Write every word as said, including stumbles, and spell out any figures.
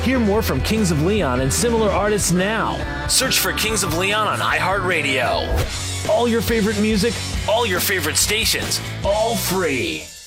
Hear more from Kings of Leon and similar artists now. Search for Kings of Leon on iHeartRadio. All your favorite music, all your favorite stations, all free.